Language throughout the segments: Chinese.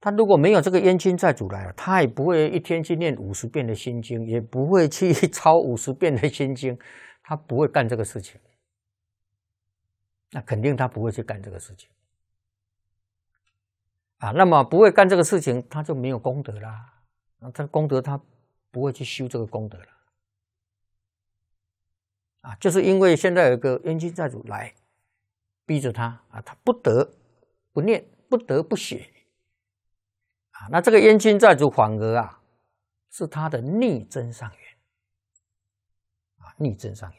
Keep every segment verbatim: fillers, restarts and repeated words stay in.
他如果没有这个冤亲债主来了，他也不会一天去念五十遍的心经，也不会去抄五十遍的心经，他不会干这个事情。那肯定他不会去干这个事情啊。那么不会干这个事情，他就没有功德啦。那他功德他不会去修这个功德了啊。就是因为现在有一个冤亲债主来逼着他啊，他不得不念，不得不写。啊，那这个冤亲债主反而啊，是他的逆增上缘啊，逆增上缘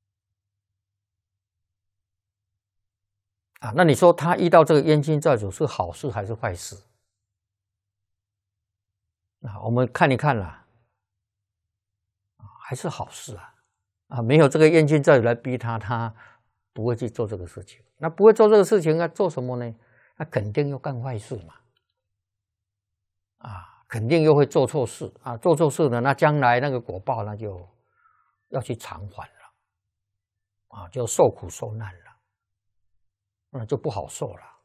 啊。那你说他遇到这个冤亲债主是好事还是坏事？啊，我们看一看啦，啊，还是好事啊啊，没有这个冤亲债主来逼他，他不会去做这个事情。那不会做这个事情，要做什么呢？那肯定要干坏事嘛。啊，肯定又会做错事啊！做错事呢，那将来那个果报那就要去偿还了，啊，就受苦受难了，那就不好受了。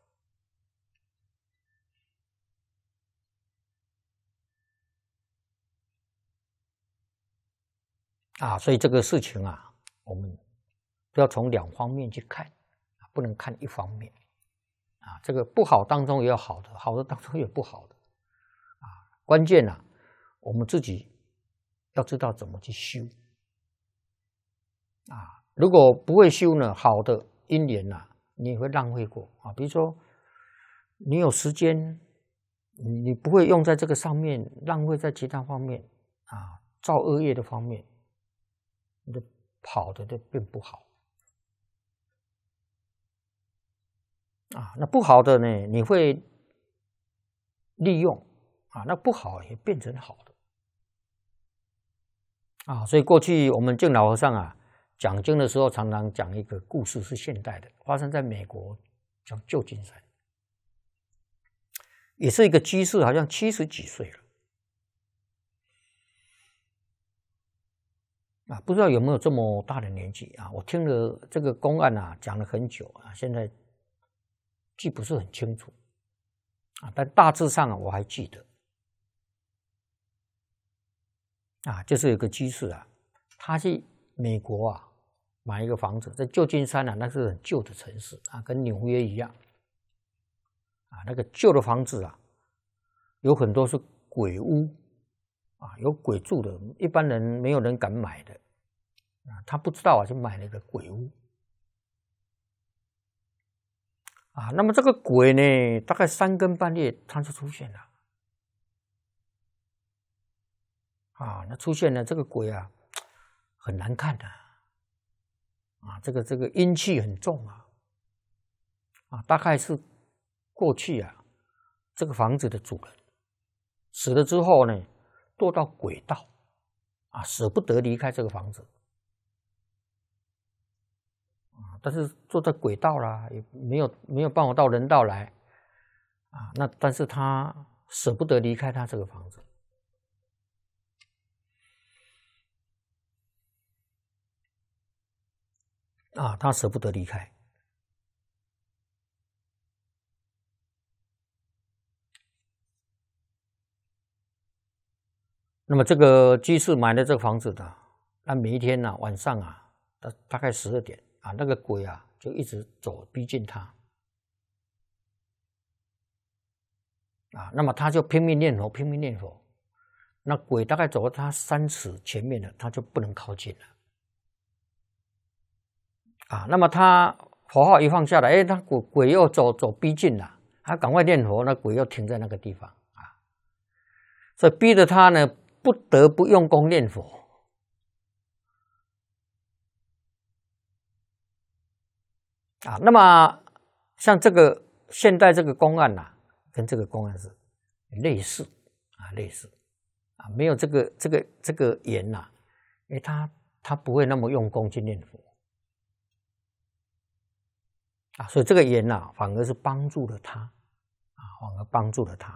啊，所以这个事情啊，我们都要从两方面去看，不能看一方面。啊，这个不好当中也有好的，好的当中也有不好的。关键啊，我们自己要知道怎么去修啊。如果不会修呢，好的因缘啊，你也会浪费过啊。比如说，你有时间，你不会用在这个上面，浪费在其他方面啊，造恶业的方面，你的好的都变不好啊。那不好的呢，你会利用。啊，那不好也变成好的啊，所以过去我们净老和尚啊讲经的时候，常常讲一个故事，是现代的，发生在美国，叫旧金山，也是一个居士，好像七十几岁了啊，不知道有没有这么大的年纪啊？我听了这个公案啊，讲了很久啊，现在记不是很清楚啊，但大致上啊，我还记得。啊，就是有个居士啊，他去美国啊买一个房子，在旧金山啊，那是很旧的城市啊，跟纽约一样啊。那个旧的房子啊，有很多是鬼屋啊，有鬼住的，一般人没有人敢买的啊。他不知道啊，就买了一个鬼屋啊。那么这个鬼呢，大概三更半夜他就出现了。啊，那出现了这个鬼啊，很难看的啊，这个这个阴气很重啊，啊，大概是过去啊，这个房子的主人死了之后呢，堕到鬼道啊，舍不得离开这个房子啊，但是坐在鬼道啦，也没有没有办法到人道来啊，那但是他舍不得离开他这个房子。啊，他舍不得离开。那么这个居士买了这个房子的，那每一天呢、啊、晚上啊，大大概十二点啊，那个鬼啊就一直走逼近他啊，那么他就拼命念佛，拼命念佛。那鬼大概走到他三尺前面了，他就不能靠近了。啊，那么他佛号一放下来，哎，他鬼鬼又走走逼近了，他赶快念佛，那鬼又停在那个地方啊，所以逼着他呢不得不用功念佛啊。那么像这个现代这个公案呐、啊，跟这个公案是类似啊，类似啊，没有这个这个这个缘呐、啊，因为他他不会那么用功去念佛。啊，所以这个缘呐、啊，反而是帮助了他，啊，反而帮助了他。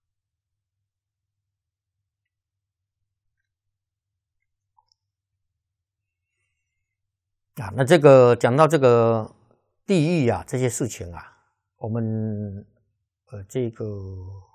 啊，那这个讲到这个地狱啊，这些事情啊，我们呃这个